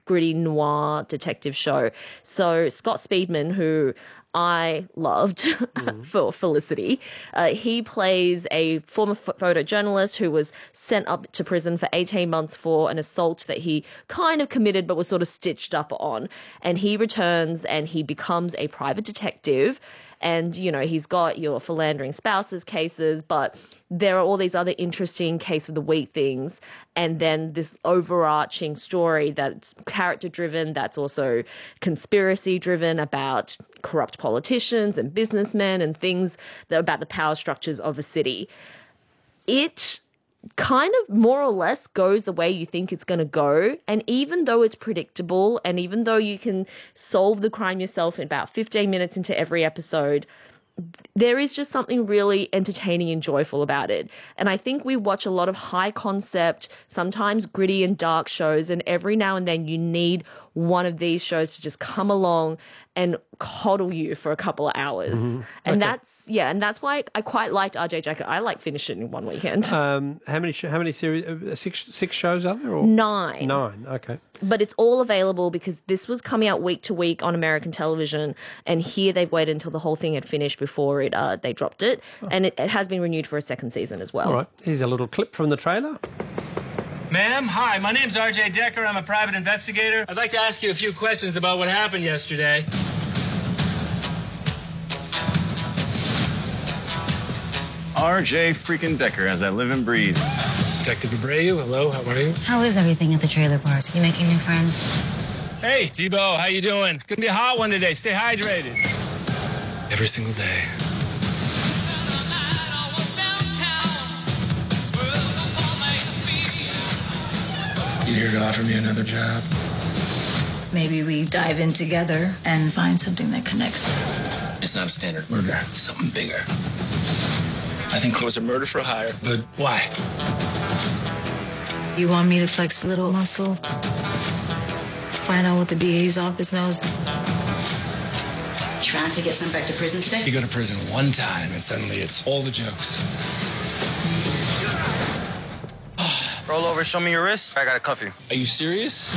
gritty noir detective show. So Scott Speedman, who I loved for Felicity. He plays a former photojournalist who was sent up to prison for 18 months for an assault that he kind of committed but was sort of stitched up on. And he returns and he becomes a private detective. And, you know, he's got your philandering spouses cases, but there are all these other interesting case of the week things. And then this overarching story that's character-driven, that's also conspiracy-driven about corrupt politicians and businessmen and things that are about the power structures of a city. It kind of more or less goes the way you think it's going to go. And even though it's predictable and even though you can solve the crime yourself in about 15 minutes into every episode, there is just something really entertaining and joyful about it. And I think we watch a lot of high concept, sometimes gritty and dark shows, and every now and then you need one of these shows to just come along and coddle you for a couple of hours. And that's why I quite liked RJ Jacket. I like finish it in one weekend. How many series? Six shows are there? Or? Nine. Okay. But it's all available because this was coming out week to week on American television, and here they've waited until the whole thing had finished before they dropped it, and it has been renewed for a second season as well. All right. Here's a little clip from the trailer. Ma'am, hi, my name's RJ Decker. I'm a private investigator. I'd like to ask you a few questions about what happened yesterday. RJ freaking Decker, as I live and breathe. Detective Abreu, hello, how are you? How is everything at the trailer park? You making new friends? Hey, Tebow, how you doing? It's gonna be a hot one today. Stay hydrated. Every single day. You here to offer me another job? Maybe we dive in together and find something that connects. It's not a standard murder. It's something bigger. I think it was a murder for hire, but why? You want me to flex a little muscle? Find out what the DA's office knows? Trying to get sent back to prison today? You go to prison one time and suddenly it's all the jokes. Roll over, show me your wrist. I gotta cuff you. Are you serious?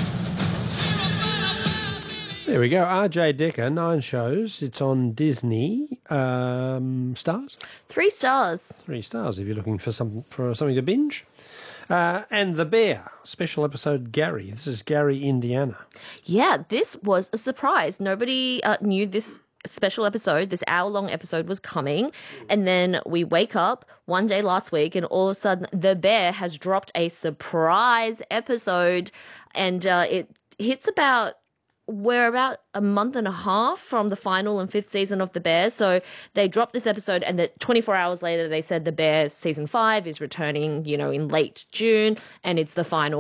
There we go. RJ Decker, 9 shows. It's on Disney. Stars? 3 stars. 3 stars if you're looking for something to binge. And The Bear, special episode Gary. This is Gary, Indiana. Yeah, this was a surprise. Nobody knew this special episode, this hour-long episode was coming. And then we wake up one day last week and all of a sudden The Bear has dropped a surprise episode. And it hits we're about a month and a half from the final and 5th season of The Bear. So they dropped this episode and 24 hours later they said The Bear season 5 is returning, in late June, and it's the final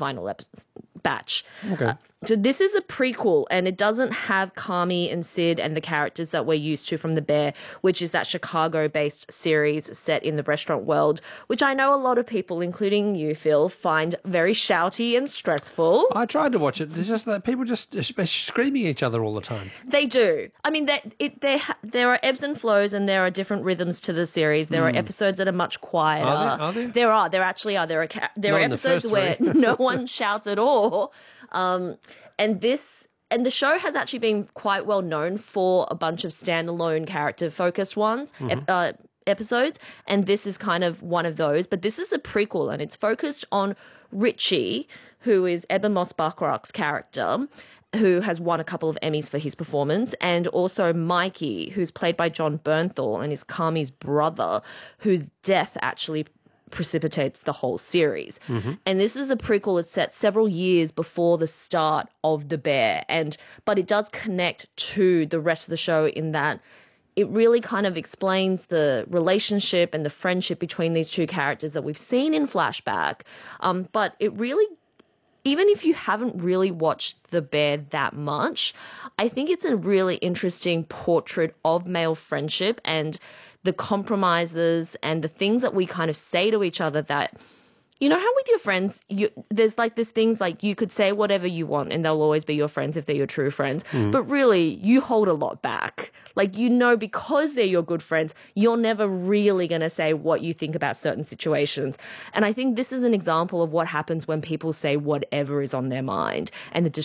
batch. Okay. So this is a prequel, and it doesn't have Carmy and Sid and the characters that we're used to from The Bear, which is that Chicago-based series set in the restaurant world, which I know a lot of people, including you, Phil, find very shouty and stressful. I tried to watch it. It's just that people just screaming at each other all the time. They do. I mean, there are ebbs and flows, and there are different rhythms to the series. There are episodes that are much quieter. Are there? There are. There actually are. There are episodes where no one shouts at all. And the show has actually been quite well known for a bunch of standalone character-focused ones, episodes, and this is kind of one of those. But this is a prequel, and it's focused on Richie, who is Eben Moss-Bachrach's character, who has won a couple of Emmys for his performance, and also Mikey, who's played by John Bernthal, and is Carmy's brother, whose death actually precipitates the whole series. And this is a prequel. It's set several years before the start of The Bear, but it does connect to the rest of the show in that it really kind of explains the relationship and the friendship between these two characters that we've seen in flashback. But it really, even if you haven't really watched The Bear that much, I think it's a really interesting portrait of male friendship and the compromises and the things that we kind of say to each other that, how with your friends, there's like this things like you could say whatever you want and they'll always be your friends if they're your true friends. But really, you hold a lot back. Like, because they're your good friends, you're never really going to say what you think about certain situations. And I think this is an example of what happens when people say whatever is on their mind and the